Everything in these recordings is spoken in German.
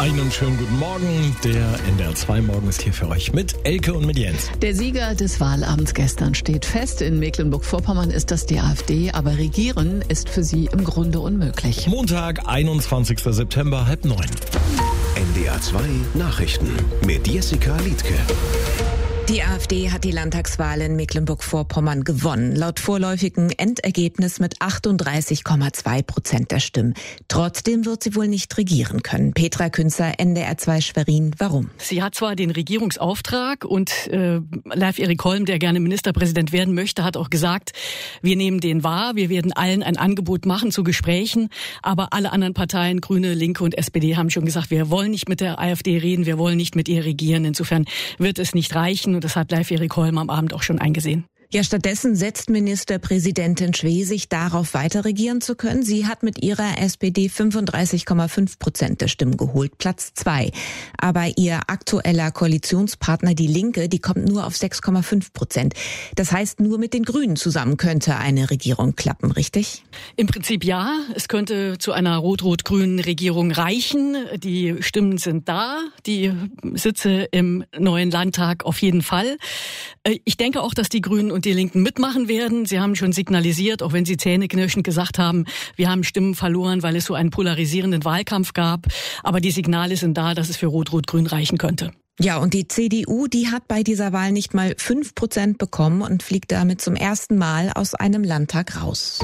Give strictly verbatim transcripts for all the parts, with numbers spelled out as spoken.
Einen schönen guten Morgen. Der N D R zwei Morgen ist hier für euch mit Elke und mit Jens. Der Sieger des Wahlabends gestern steht fest. In Mecklenburg-Vorpommern ist das die AfD, aber regieren ist für sie im Grunde unmöglich. Montag, einundzwanzigster September, halb neun. N D R zwei Nachrichten mit Jessica Liedtke. Die AfD hat die Landtagswahl in Mecklenburg-Vorpommern gewonnen, laut vorläufigen Endergebnis mit achtunddreißig Komma zwei Prozent der Stimmen. Trotzdem wird sie wohl nicht regieren können. Petra Künzer, N D R zwei Schwerin, warum? Sie hat zwar den Regierungsauftrag und äh, Leif Erik Holm, der gerne Ministerpräsident werden möchte, hat auch gesagt, wir nehmen den wahr, wir werden allen ein Angebot machen zu Gesprächen, aber alle anderen Parteien, Grüne, Linke und S P D, haben schon gesagt, wir wollen nicht mit der AfD reden, wir wollen nicht mit ihr regieren. Insofern wird es nicht reichen. Und das hat Leif Erik Holm am Abend auch schon eingesehen. Ja, stattdessen setzt Ministerpräsidentin Schwesig darauf, weiter regieren zu können. Sie hat mit ihrer S P D fünfunddreißig Komma fünf Prozent der Stimmen geholt, Platz zwei. Aber ihr aktueller Koalitionspartner, die Linke, die kommt nur auf sechs Komma fünf Prozent. Das heißt, nur mit den Grünen zusammen könnte eine Regierung klappen, richtig? Im Prinzip ja. Es könnte zu einer rot-rot-grünen Regierung reichen. Die Stimmen sind da, die Sitze im neuen Landtag auf jeden Fall. Ich denke auch, dass die Grünen und die Linken mitmachen werden. Sie haben schon signalisiert, auch wenn sie zähneknirschend gesagt haben, wir haben Stimmen verloren, weil es so einen polarisierenden Wahlkampf gab. Aber die Signale sind da, dass es für Rot-Rot-Grün reichen könnte. Ja, und die C D U, die hat bei dieser Wahl nicht mal fünf Prozent bekommen und fliegt damit zum ersten Mal aus einem Landtag raus.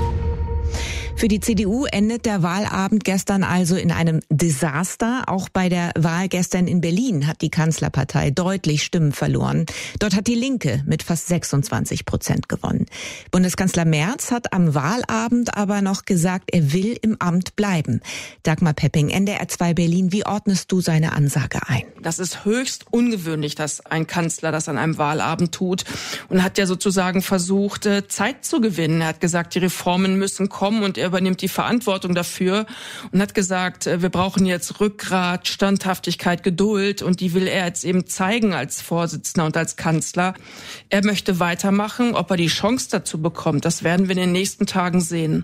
Für die C D U endet der Wahlabend gestern also in einem Desaster. Auch bei der Wahl gestern in Berlin hat die Kanzlerpartei deutlich Stimmen verloren. Dort hat die Linke mit fast sechsundzwanzig Prozent gewonnen. Bundeskanzler Merz hat am Wahlabend aber noch gesagt, er will im Amt bleiben. Dagmar Pepping, N D R zwei Berlin, wie ordnest du seine Ansage ein? Das ist höchst ungewöhnlich, dass ein Kanzler das an einem Wahlabend tut und hat ja sozusagen versucht, Zeit zu gewinnen. Er hat gesagt, die Reformen müssen kommen und er übernimmt die Verantwortung dafür und hat gesagt, wir brauchen jetzt Rückgrat, Standhaftigkeit, Geduld und die will er jetzt eben zeigen als Vorsitzender und als Kanzler. Er möchte weitermachen. Ob er die Chance dazu bekommt, das werden wir in den nächsten Tagen sehen.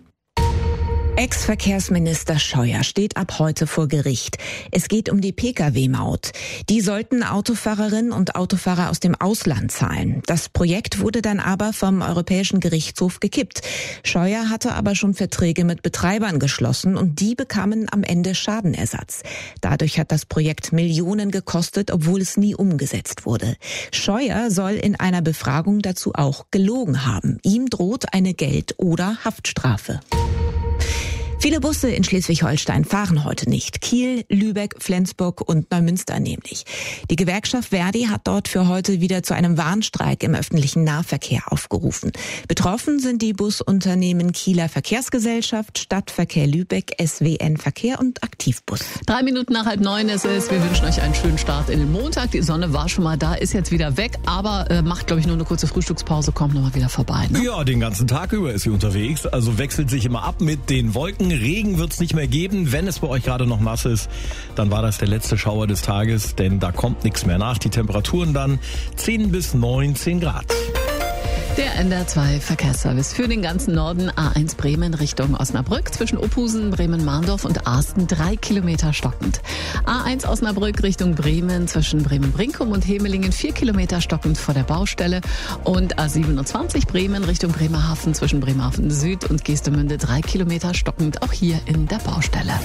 Ex-Verkehrsminister Scheuer steht ab heute vor Gericht. Es geht um die Pkw Maut. Die sollten Autofahrerinnen und Autofahrer aus dem Ausland zahlen. Das Projekt wurde dann aber vom Europäischen Gerichtshof gekippt. Scheuer hatte aber schon Verträge mit Betreibern geschlossen und die bekamen am Ende Schadenersatz. Dadurch hat das Projekt Millionen gekostet, obwohl es nie umgesetzt wurde. Scheuer soll in einer Befragung dazu auch gelogen haben. Ihm droht eine Geld- oder Haftstrafe. Viele Busse in Schleswig-Holstein fahren heute nicht. Kiel, Lübeck, Flensburg und Neumünster nämlich. Die Gewerkschaft Verdi hat dort für heute wieder zu einem Warnstreik im öffentlichen Nahverkehr aufgerufen. Betroffen sind die Busunternehmen Kieler Verkehrsgesellschaft, Stadtverkehr Lübeck, S W N Verkehr und Aktivbus. Drei Minuten nach halb neun ist es. Wir wünschen euch einen schönen Start in den Montag. Die Sonne war schon mal da, ist jetzt wieder weg, aber äh, macht, glaube ich, nur eine kurze Frühstückspause, kommt nochmal wieder vorbei. Ne? Ja, den ganzen Tag über ist sie unterwegs. Also wechselt sich immer ab mit den Wolken. Regen wird es nicht mehr geben. Wenn es bei euch gerade noch nass ist, dann war das der letzte Schauer des Tages, denn da kommt nichts mehr nach. Die Temperaturen dann zehn bis neunzehn Grad. Der N D R zwei Verkehrsservice für den ganzen Norden. A eins Bremen Richtung Osnabrück zwischen Opusen, Bremen-Mahndorf und Arsten drei Kilometer stockend. A eins Osnabrück Richtung Bremen zwischen Bremen-Brinkum und Hemelingen vier Kilometer stockend vor der Baustelle. Und A siebenundzwanzig Bremen Richtung Bremerhaven zwischen Bremerhaven Süd und Geestemünde drei Kilometer stockend, auch hier in der Baustelle.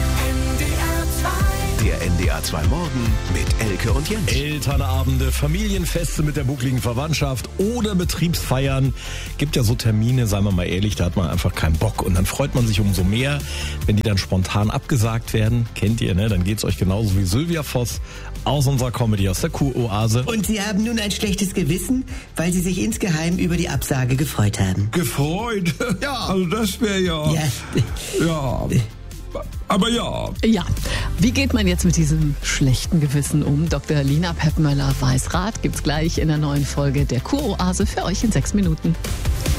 Der N D R zwei Morgen mit Elke und Jens. Elternabende, Familienfeste mit der buckligen Verwandtschaft oder Betriebsfeiern. Gibt ja so Termine, seien wir mal ehrlich, da hat man einfach keinen Bock. Und dann freut man sich umso mehr, wenn die dann spontan abgesagt werden. Kennt ihr, ne? Dann geht's euch genauso wie Sylvia Voss aus unserer Comedy, aus der Kuroase. Und Sie haben nun ein schlechtes Gewissen, weil Sie sich insgeheim über die Absage gefreut haben. Gefreut? Ja, also das wäre ja... Ja. Ja... Aber ja. Ja, wie geht man jetzt mit diesem schlechten Gewissen um? Doktor Lina Peppmöller weiß Rat, gibt's gleich in der neuen Folge der Kuroase für euch in sechs Minuten.